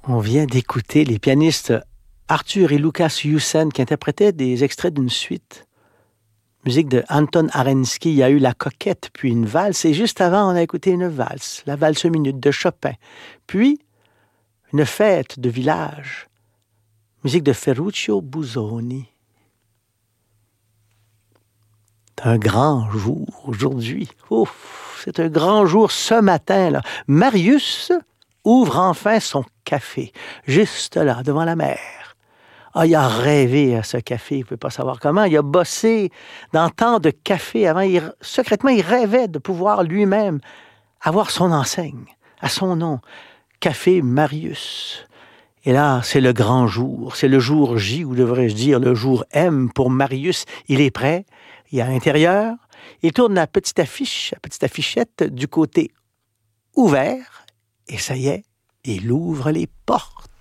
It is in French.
On vient d'écouter les pianistes Arthur et Lukas Jussen qui interprétaient des extraits d'une suite. Musique de Anton Arensky, il y a eu La Coquette, puis une valse, et juste avant, on a écouté une valse, la valse minute de Chopin. Puis, une fête de village, musique de Ferruccio Busoni. C'est un grand jour aujourd'hui. Ouf, c'est un grand jour ce matin, là. Marius ouvre enfin son café, juste là, devant la mer. Ah, il a rêvé à ce café, il ne pouvait pas savoir comment. Il a bossé dans tant de cafés avant. Secrètement, il rêvait de pouvoir lui-même avoir son enseigne, à son nom, Café Marius. Et là, c'est le grand jour, c'est le jour J, ou devrais-je dire le jour M pour Marius. Il est prêt, il est à l'intérieur, il tourne la petite affichette du côté ouvert, et ça y est, il ouvre les portes.